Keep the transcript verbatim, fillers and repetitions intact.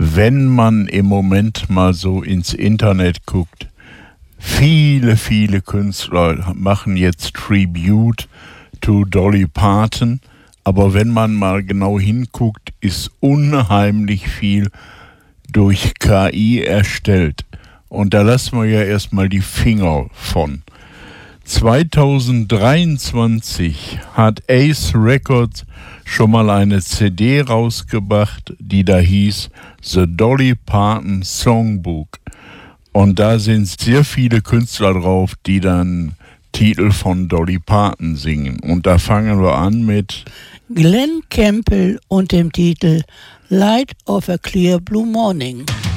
wenn man im Moment mal so ins Internet guckt, viele, viele Künstler machen jetzt Tribute to Dolly Parton, aber wenn man mal genau hinguckt, ist unheimlich viel durch K I erstellt. Und da lassen wir ja erstmal die Finger von. zweitausenddreiundzwanzig hat Ace Records schon mal eine C D rausgebracht, die da hieß The Dolly Parton Songbook. Und da sind sehr viele Künstler drauf, die dann Titel von Dolly Parton singen. Und da fangen wir an mit Glenn Campbell und dem Titel Light of a Clear Blue Morning.